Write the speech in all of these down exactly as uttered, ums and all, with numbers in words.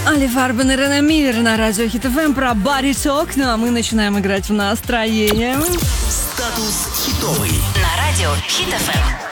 Али Фарбен и Рене Миллер на радио Хит эф эм про Body Talk. Ну а мы начинаем играть в настроение. Статус хитовый на радио Хит эф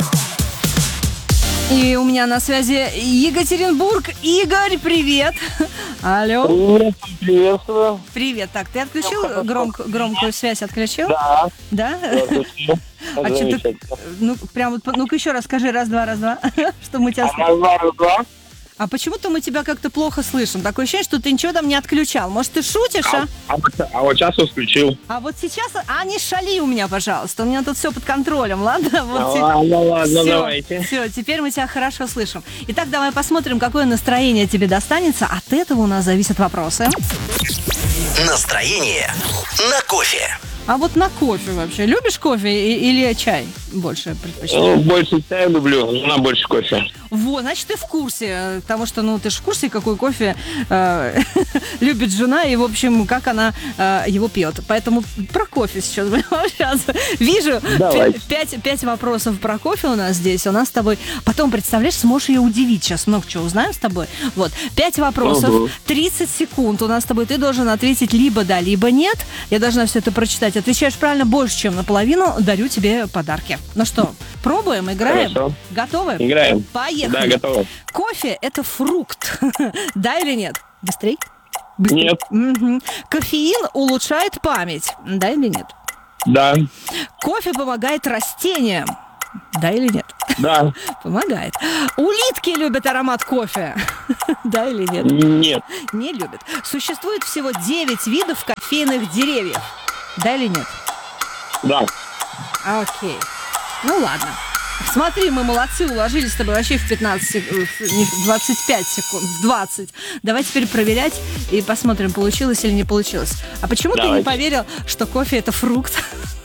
эм. И у меня на связи Екатеринбург. Игорь, привет. Алло. Привет, приветствую. Привет. Так, ты отключил громк- громкую связь? Отключил? Да. Да? Отключил. А что ты... Ну, прям вот, ну-ка еще раз скажи, раз-два, раз-два, что мы тебя слышим. Раз-два, раз-два. А почему-то мы тебя как-то плохо слышим. Такое ощущение, что ты ничего там не отключал. Может, ты шутишь, а? А, вот- а вот сейчас включил. А вот сейчас... А, не шали у меня, пожалуйста. У меня тут все под контролем, ладно? Вот Ну те- ладно, ладно, Всё, давайте. Все, теперь мы тебя хорошо слышим. Итак, давай посмотрим, какое настроение тебе достанется. От этого у нас зависят вопросы. Настроение на кофе. А вот на кофе вообще. Любишь кофе и- или чай больше предпочитаешь? Ну, больше чая люблю, жена больше кофе. Вот, значит, ты в курсе, э, потому что, ну, ты же в курсе, какой кофе э, любит жена и, в общем, как она э, его пьет. Поэтому про кофе сейчас будем общаться. Вижу Давайте. пя- пять, пять вопросов про кофе у нас здесь. У нас с тобой... Потом, представляешь, сможешь ее удивить. Сейчас много чего узнаем с тобой. Вот, пять вопросов, Ого. тридцать секунд у нас с тобой. Ты должен ответить либо да, либо нет. Я должна все это прочитать. Отвечаешь правильно больше, чем наполовину, дарю тебе подарки. Ну что, пробуем, играем? Хорошо. Готовы? Играем. Поехали. Да, готово. Кофе – это фрукт. Да или нет? Быстрей? Быстрей. Нет. Мгм. Кофеин улучшает память. Да или нет? Да, Кофе помогает растениям. Да или нет? да, Помогает. Улитки любят аромат кофе. Да или нет? нет, Не любят. Существует всего девять видов кофейных деревьев. Да или нет? да. Окей. Ну ладно. Смотри, мы молодцы, уложились с тобой вообще в пятнадцать секунд, не в двадцать пять секунд, в двадцать. Давай теперь проверять и посмотрим, получилось или не получилось. А почему ты не Давайте. поверил, что кофе это фрукт?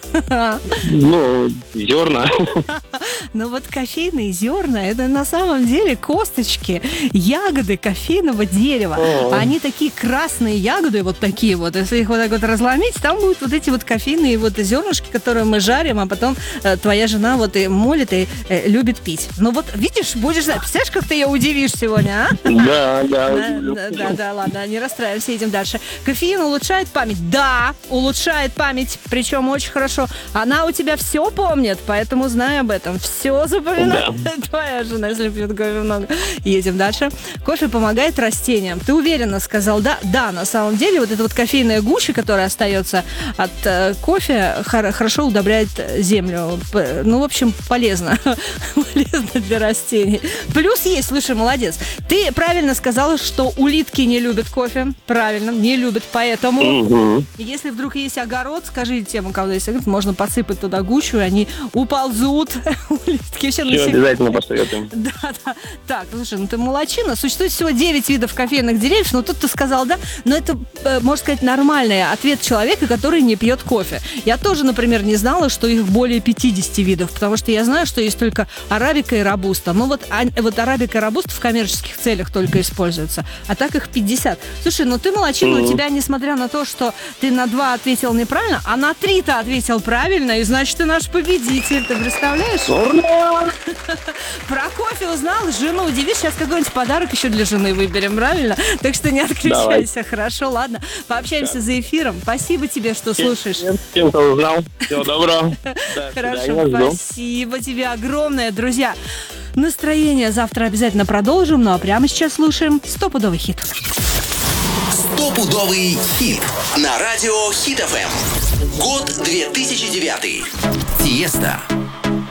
Ну, зерна. Ну вот кофейные зерна, это на самом деле косточки, ягоды кофейного дерева. О. Они такие красные ягоды, вот такие вот. Если их вот так вот разломить, там будут вот эти вот кофейные вот зернышки, которые мы жарим, а потом э, твоя жена вот и молит и э, любит пить. Ну вот видишь, будешь знать. Представляешь, как ты ее удивишь сегодня, а? Да, Да, да. да, да, да, ладно, не расстраиваемся, едем дальше. Кофеин улучшает память. Да, улучшает память, причем очень хорошо. Она у тебя все помнит, поэтому знай об этом. Все запоминает. Твоя жена, если пьет кофе много. Едем дальше. Кофе помогает растениям. Ты уверенно сказал да? Да, на самом деле вот эта вот кофейная гуща, которая остается от э, кофе, хор- хорошо удобряет землю. П- Ну, в общем, полезно. Полезно для растений. Плюс есть, слушай, молодец. Ты правильно сказала, что улитки не любят кофе. Правильно, не любят, поэтому... Мгм. Если вдруг есть огород, скажи тем, у кого есть огород, можно посыпать туда гущу, и они уползут. Улитки вообще Все насек- обязательно посоветуем. Да, да. Так, слушай, ну ты молодчина. Существует всего девять видов кофейных деревьев, но тут ты сказал да, но это, э, можно сказать, нормальный ответ человека, который не пьет кофе. Я тоже, например, не знала, что их более пятьдесят видов, потому что я знаю, что есть только арабика и робуста. Ну вот, а- вот арабика и робуста в коммерческих целях только используются, а так их пятьдесят. Слушай, ну ты молодчина, у Мгм. тебя, несмотря на то, что ты на два ответил неправильно, а на три ты ответил правильно, и значит, ты наш победитель. Ты представляешь? Ура! Про кофе узнал, жену удивишь, сейчас какой-нибудь подарок еще для жены выберем, правильно? Так что не отключайся, хорошо, ладно. Пообщаемся за эфиром. Спасибо тебе, что слушаешь. Всем, кто узнал. Всего доброго. До Хорошо, свидания, жду. спасибо тебе огромное, друзья. Настроение завтра обязательно продолжим, ну а прямо сейчас слушаем стопудовый хит. Стопудовый хит на радио Хит эф эм. Год две тысячи девятый. Тиеста.